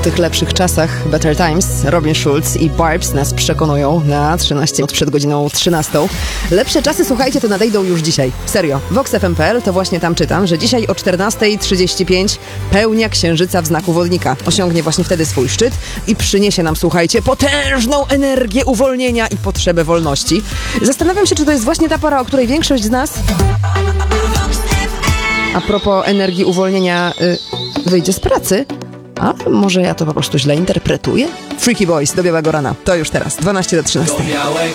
tych lepszych czasach, Better Times, Robin Schulz i Barbs nas przekonują na 13 minut przed godziną 13. Lepsze czasy, słuchajcie, to nadejdą już dzisiaj. Serio. VoxFM.pl, to właśnie tam czytam, że dzisiaj o 14:35 pełnia księżyca w znaku wodnika. Osiągnie właśnie wtedy swój szczyt i przyniesie nam, słuchajcie, potężną energię uwolnienia i potrzebę wolności. Zastanawiam się, czy to jest właśnie ta pora, o której większość z nas, a propos energii uwolnienia, wyjdzie z pracy. A może ja to po prostu źle interpretuję? Freaky Boys do białego rana. To już teraz, 12 do 13.